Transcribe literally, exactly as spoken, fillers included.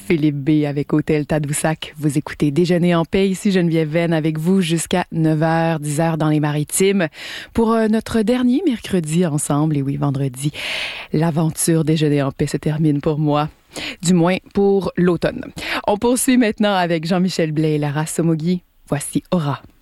Philippe B. avec Hôtel Tadoussac. Vous écoutez Déjeuner en paix. Ici Geneviève Venn avec vous jusqu'à neuf heures, dix heures dans les Maritimes pour euh, notre dernier mercredi ensemble. Et oui, vendredi, l'aventure Déjeuner en paix se termine pour moi. Du moins pour l'automne. On poursuit maintenant avec Jean-Michel Blais et Lara Somogyi. Voici Aura.